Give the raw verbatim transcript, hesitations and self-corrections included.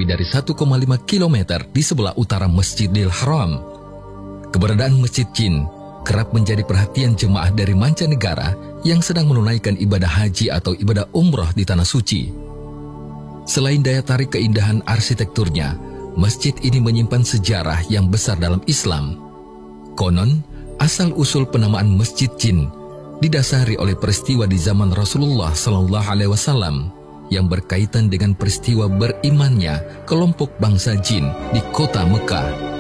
lebih dari satu koma lima kilometer di sebelah utara Masjidil Haram. Keberadaan Masjid Jin kerap menjadi perhatian jemaah dari mancanegara yang sedang menunaikan ibadah haji atau ibadah umroh di Tanah Suci. Selain daya tarik keindahan arsitekturnya, masjid ini menyimpan sejarah yang besar dalam Islam. Konon, asal-usul penamaan Masjid Jin didasari oleh peristiwa di zaman Rasulullah Sallallahu Alaihi Wasallam yang berkaitan dengan peristiwa berimannya kelompok bangsa jin di kota Mekah.